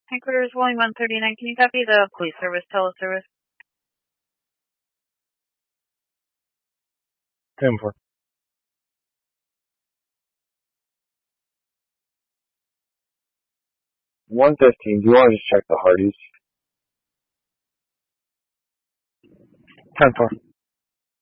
Headquarters Rolling 139, can you copy the police service teleservice? 10-4. 115, do you want to just check the Hardys? 10-4.